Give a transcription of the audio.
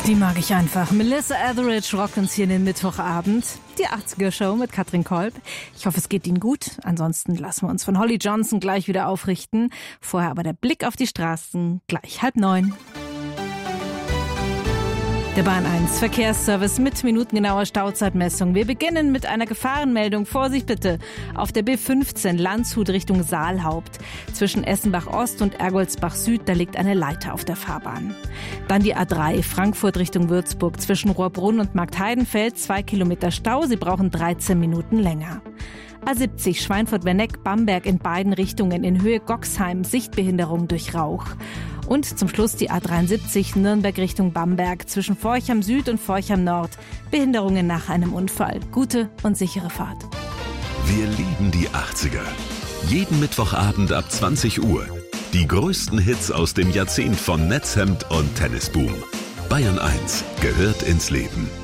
Die mag ich einfach. Melissa Etheridge rockt uns hier in den Mittwochabend. Die 80er-Show mit Katrin Kolb. Ich hoffe, es geht Ihnen gut. Ansonsten lassen wir uns von Holly Johnson gleich wieder aufrichten. Vorher aber der Blick auf die Straßen. Gleich 8:30. Der Bahn 1 Verkehrsservice mit minutengenauer Stauzeitmessung. Wir beginnen mit einer Gefahrenmeldung. Vorsicht bitte. Auf der B15 Landshut Richtung Saalhaupt. Zwischen Essenbach Ost und Ergoldsbach Süd, da liegt eine Leiter auf der Fahrbahn. Dann die A3 Frankfurt Richtung Würzburg. Zwischen Rohrbrunn und Marktheidenfeld 2 Kilometer Stau. Sie brauchen 13 Minuten länger. A70 Schweinfurt-Werneck-Bamberg in beiden Richtungen in Höhe Goxheim. Sichtbehinderung durch Rauch. Und zum Schluss die A73 Nürnberg Richtung Bamberg zwischen Forchheim Süd und Forchheim Nord. Behinderungen nach einem Unfall. Gute und sichere Fahrt. Wir lieben die 80er. Jeden Mittwochabend ab 20 Uhr. Die größten Hits aus dem Jahrzehnt von Netzhemd und Tennisboom. Bayern 1 gehört ins Leben.